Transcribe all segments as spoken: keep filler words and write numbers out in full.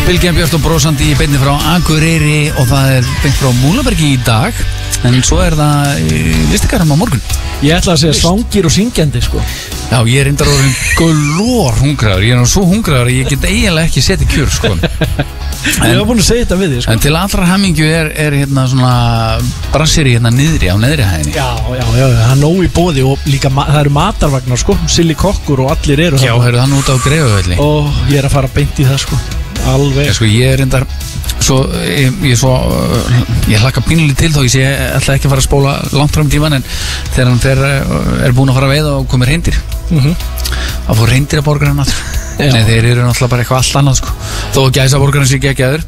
Bylgjan Björt og brósandi í beinni frá Akureyri og það er beint frá Múlabergi í dag. En svo er það listikarum á morgun. Ég ætla að segja svangir og syngjandi sko. Já, ég er reyndar orðin glór hungraður. Ég er nú svo hungraður að ég get eiginlega ekki setið kjur sko. En, ég var búin að segja þetta við þig sko. En til allra hamingju er, er hérna svona brasseri hérna niðri á neðri hæðinni. Já, já, já, það er nóg í boði og líka það eru matarvagnar sko. Silli kokkur og allir eru. Já, heyrðu hann út á Greifavelli. Og ég er að fara beint í það sko. Alveg. Ég, sko, ég er reyndar svo, ég, ég, svo, ég hlakka pínlega til þó ég sé ég ætla ekki að fara að spóla langt fram tíman en þegar hann fer, er búin að fara að veiða og komir reyndir mm-hmm. að fá reyndir að borgarinn aftur. Nei, þeir eru náttúrulega bara eitthvað allt annað sko. Þó að gæsa borgarinn sé geggjaður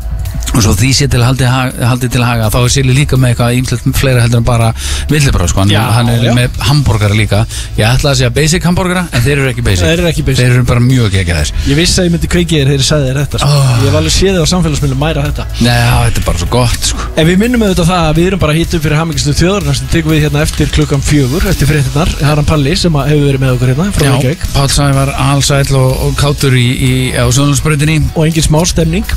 og svo því sé til að haldi, haldi til að haga þá er Silli líka með eitthvað ímslegt fleira heldur en bara villibráð sko. Hann, já, hann er já. með hambúrgara líka. Ég ætla að segja basic hambúrgara en þeir eru ekki basic. Þeir eru ekki basic. Þeir eru bara mjög geggjaðir. Ég vissi að ég myndi kveikið þér þegar ég sagði þér þetta sko. oh. Ég hef alveg séð þig á samfélagsmiðlum mæra þetta. Nei, já, þetta er bara svo gott sko. En við minnum auðvitað það að við erum bara hýtt upp fyrir Hamingjastuð þjóðarinnar sem tekum við hérna eftir klukkan fjögur eftir fréttirnar. Harran Palli sem hefur verið með okkur hérna frá Reykjavík. Páll Sævar alsæll og, og kátur í, í, á Suðurlandsbrautinni. Og engin smá stemning.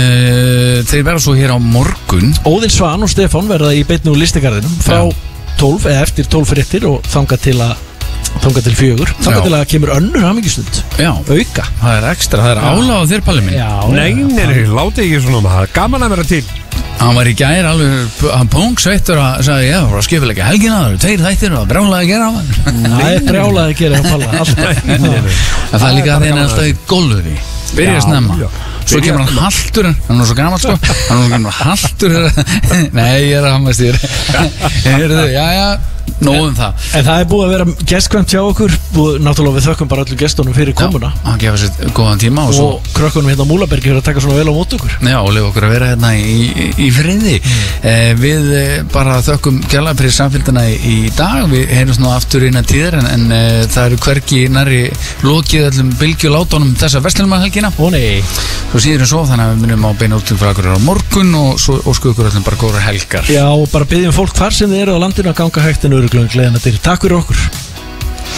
Uh, þeir verða svo hér á morgun. Óðinn Svan og Stefán verða í beinni úr listigarðinum frá tólf eða eftir tólf fréttir og þangað til að þangað til fjögur. Þangað til að kemur önnur Hamingjastund. Já. Auka. Það er ekstra, það er álag á þér Palli minn. Já. Nei, nei, láti ekki svona, það er gaman að vera til. Hann var í gær alveg, hann pungsveittur að sagði, já, það var skipilega helgina, það eru tveir þættir og brjálaði að gera á hann. Það er brjálaði að gera á Palla, alltaf. En það er líka að þeirna alltaf í golfi, byrja að snemma. Svo kemur hann haltur, hann er svo gammal sko, hann er svo haltur, nei, ég er að hamast þér. Heyrðu, já, já. Nóðum það. En það er búið að vera gestkvæmt hjá okkur og náttúrulega við þökkum bara öllum gestunum fyrir komuna. Já, hann gefa sér góðan tíma og, og svo og krökkunum hérna á Múlabergi fyrir að taka svona vel á mót okkur. Já, og lefa okkur að vera hérna í, í, í friði. Mm. Eh, við eh, bara þökkum kærlega fyrir samfélgdina í, í dag. Við heyrjumst nú aftur innan tíðar en, en eh, það eru hvergi nærri lokið öllum bylgjulátunum þessa verslunarmannahelgina. Ó nei. Svo síður en svo þannig að við munum á beina úttökum frá okkur á morgun og svo óskum ykkur öllum bara góðar helgar. Já, og bara byggjum fólk hvar sem þið eru á landinu að ganga hægt en örugglega um gleðina dyr. Takk fyrir okkur.